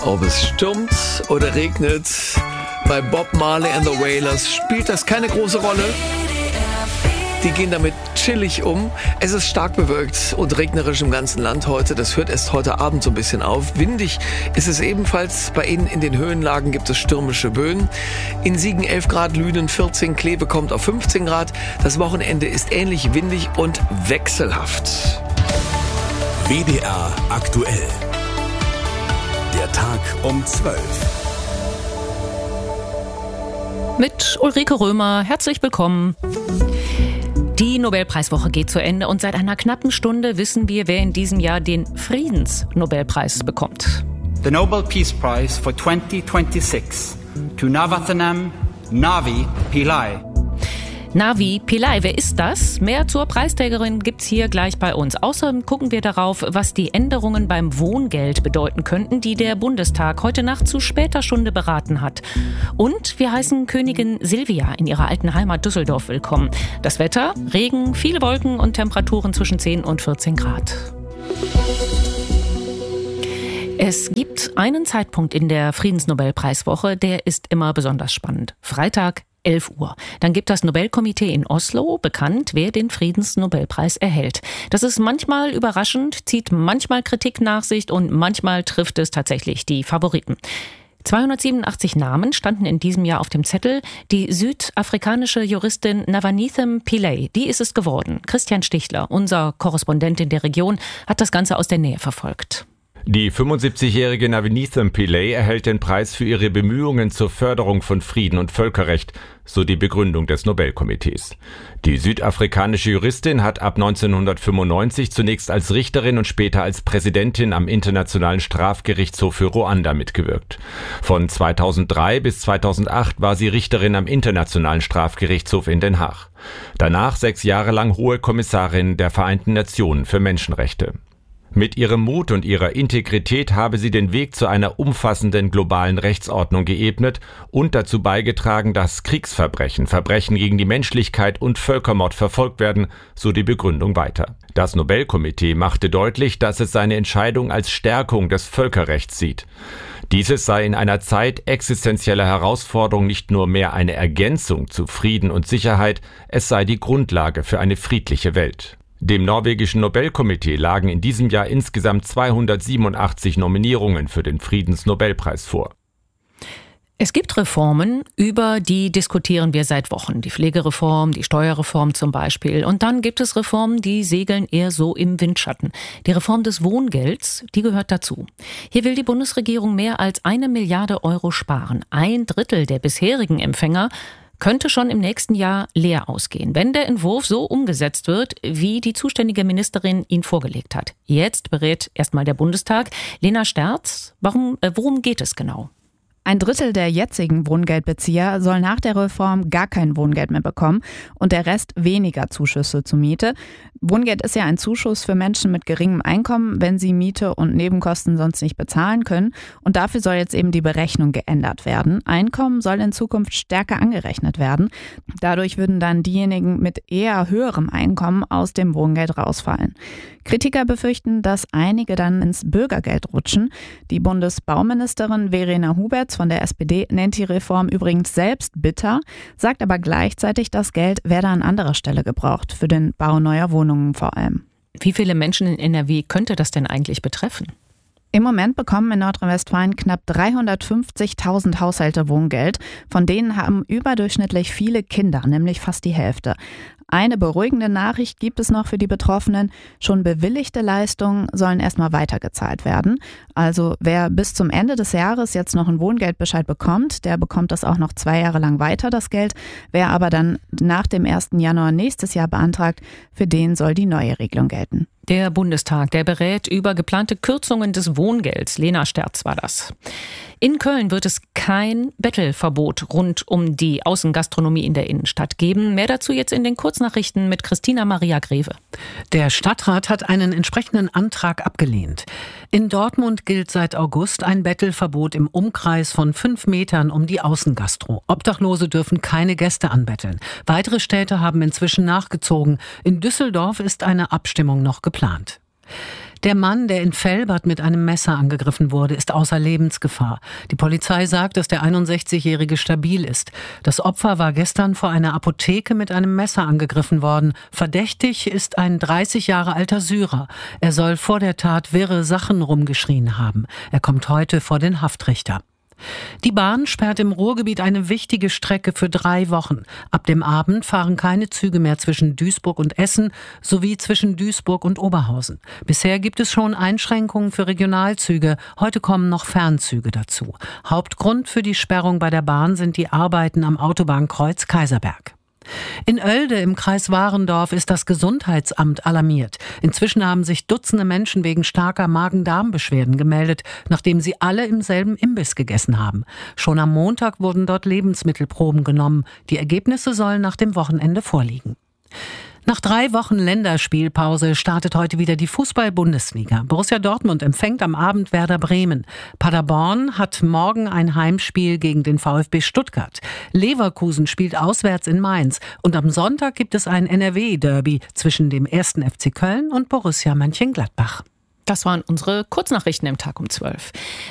Ob es stürmt oder regnet, bei Bob Marley and the Wailers spielt das keine große Rolle. Die gehen damit chillig um. Es ist stark bewölkt und regnerisch im ganzen Land heute. Das hört erst heute Abend so ein bisschen auf. Windig ist es ebenfalls. Bei Ihnen in den Höhenlagen gibt es stürmische Böen. In Siegen 11 Grad, Lünen 14, Kleve kommt auf 15 Grad. Das Wochenende ist ähnlich windig und wechselhaft. WDR aktuell. Der Tag um 12. Mit Ulrike Römer, herzlich willkommen. Die Nobelpreiswoche geht zu Ende und seit einer knappen Stunde wissen wir, wer in diesem Jahr den Friedensnobelpreis bekommt. The Nobel Peace Prize for 2026 to Navathanam Navi Pillai. Navi Pillai, wer ist das? Mehr zur Preisträgerin gibt's hier gleich bei uns. Außerdem gucken wir darauf, was die Änderungen beim Wohngeld bedeuten könnten, die der Bundestag heute Nacht zu später Stunde beraten hat. Und wir heißen Königin Silvia in ihrer alten Heimat Düsseldorf willkommen. Das Wetter, Regen, viele Wolken und Temperaturen zwischen 10 und 14 Grad. Es gibt einen Zeitpunkt in der Friedensnobelpreiswoche, der ist immer besonders spannend. Freitag, 11 Uhr. Dann gibt das Nobelkomitee in Oslo bekannt, wer den Friedensnobelpreis erhält. Das ist manchmal überraschend, zieht manchmal Kritik nach sich und manchmal trifft es tatsächlich die Favoriten. 287 Namen standen in diesem Jahr auf dem Zettel. Die südafrikanische Juristin Navanithem Pillay, die ist es geworden. Christian Stichler, unser Korrespondent in der Region, hat das Ganze aus der Nähe verfolgt. Die 75-jährige Navanithem Pillay erhält den Preis für ihre Bemühungen zur Förderung von Frieden und Völkerrecht, so die Begründung des Nobelkomitees. Die südafrikanische Juristin hat ab 1995 zunächst als Richterin und später als Präsidentin am Internationalen Strafgerichtshof für Ruanda mitgewirkt. Von 2003 bis 2008 war sie Richterin am Internationalen Strafgerichtshof in Den Haag. Danach 6 Jahre lang Hohe Kommissarin der Vereinten Nationen für Menschenrechte. Mit ihrem Mut und ihrer Integrität habe sie den Weg zu einer umfassenden globalen Rechtsordnung geebnet und dazu beigetragen, dass Kriegsverbrechen, Verbrechen gegen die Menschlichkeit und Völkermord verfolgt werden, so die Begründung weiter. Das Nobelkomitee machte deutlich, dass es seine Entscheidung als Stärkung des Völkerrechts sieht. Dieses sei in einer Zeit existenzieller Herausforderung nicht nur mehr eine Ergänzung zu Frieden und Sicherheit, es sei die Grundlage für eine friedliche Welt. Dem norwegischen Nobelkomitee lagen in diesem Jahr insgesamt 287 Nominierungen für den Friedensnobelpreis vor. Es gibt Reformen, über die diskutieren wir seit Wochen. Die Pflegereform, die Steuerreform zum Beispiel. Und dann gibt es Reformen, die segeln eher so im Windschatten. Die Reform des Wohngelds, die gehört dazu. Hier will die Bundesregierung mehr als 1 Milliarde Euro sparen. 1/3 der bisherigen Empfänger könnte schon im nächsten Jahr leer ausgehen, wenn der Entwurf so umgesetzt wird, wie die zuständige Ministerin ihn vorgelegt hat. Jetzt berät erstmal der Bundestag. Lena Sterz, worum geht es genau? 1/3 der jetzigen Wohngeldbezieher soll nach der Reform gar kein Wohngeld mehr bekommen und der Rest weniger Zuschüsse zur Miete. Wohngeld ist ja ein Zuschuss für Menschen mit geringem Einkommen, wenn sie Miete und Nebenkosten sonst nicht bezahlen können. Und dafür soll jetzt eben die Berechnung geändert werden. Einkommen soll in Zukunft stärker angerechnet werden. Dadurch würden dann diejenigen mit eher höherem Einkommen aus dem Wohngeld rausfallen. Kritiker befürchten, dass einige dann ins Bürgergeld rutschen. Die Bundesbauministerin Verena Huberts von der SPD nennt die Reform übrigens selbst bitter, sagt aber gleichzeitig, das Geld werde an anderer Stelle gebraucht, für den Bau neuer Wohnungen vor allem. Wie viele Menschen in NRW könnte das denn eigentlich betreffen? Im Moment bekommen in Nordrhein-Westfalen knapp 350.000 Haushalte Wohngeld. Von denen haben überdurchschnittlich viele Kinder, nämlich fast die Hälfte. Eine beruhigende Nachricht gibt es noch für die Betroffenen. Schon bewilligte Leistungen sollen erstmal weitergezahlt werden. Also wer bis zum Ende des Jahres jetzt noch einen Wohngeldbescheid bekommt, der bekommt das auch noch 2 Jahre lang weiter, das Geld. Wer aber dann nach dem 1. Januar nächstes Jahr beantragt, für den soll die neue Regelung gelten. Der Bundestag, der berät über geplante Kürzungen des Wohngelds. Lena Sterz war das. In Köln wird es kein Bettelverbot rund um die Außengastronomie in der Innenstadt geben. Mehr dazu jetzt in den Kurznachrichten mit Christina Maria Greve. Der Stadtrat hat einen entsprechenden Antrag abgelehnt. In Dortmund gilt seit August ein Bettelverbot im Umkreis von 5 Metern um die Außengastro. Obdachlose dürfen keine Gäste anbetteln. Weitere Städte haben inzwischen nachgezogen. In Düsseldorf ist eine Abstimmung noch geplant. Der Mann, der in Velbert mit einem Messer angegriffen wurde, ist außer Lebensgefahr. Die Polizei sagt, dass der 61-Jährige stabil ist. Das Opfer war gestern vor einer Apotheke mit einem Messer angegriffen worden. Verdächtig ist ein 30 Jahre alter Syrer. Er soll vor der Tat wirre Sachen rumgeschrien haben. Er kommt heute vor den Haftrichter. Die Bahn sperrt im Ruhrgebiet eine wichtige Strecke für 3 Wochen. Ab dem Abend fahren keine Züge mehr zwischen Duisburg und Essen sowie zwischen Duisburg und Oberhausen. Bisher gibt es schon Einschränkungen für Regionalzüge. Heute kommen noch Fernzüge dazu. Hauptgrund für die Sperrung bei der Bahn sind die Arbeiten am Autobahnkreuz Kaiserberg. In Oelde im Kreis Warendorf ist das Gesundheitsamt alarmiert. Inzwischen haben sich Dutzende Menschen wegen starker Magen-Darm-Beschwerden gemeldet, nachdem sie alle im selben Imbiss gegessen haben. Schon am Montag wurden dort Lebensmittelproben genommen. Die Ergebnisse sollen nach dem Wochenende vorliegen. Nach 3 Wochen Länderspielpause startet heute wieder die Fußball-Bundesliga. Borussia Dortmund empfängt am Abend Werder Bremen. Paderborn hat morgen ein Heimspiel gegen den VfB Stuttgart. Leverkusen spielt auswärts in Mainz. Und am Sonntag gibt es ein NRW-Derby zwischen dem 1. FC Köln und Borussia Mönchengladbach. Das waren unsere Kurznachrichten im Tag um 12.